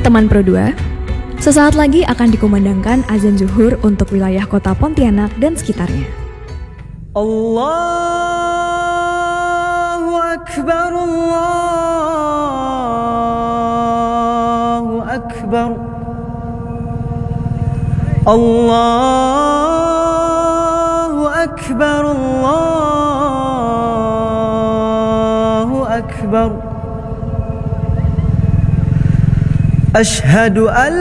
teman Pro 2, sesaat lagi akan dikumandangkan azan zuhur untuk wilayah kota Pontianak dan sekitarnya. Allahu Akbar, Allahu Akbar, Allahu Akbar, Allahu Akbar. Ashhadu an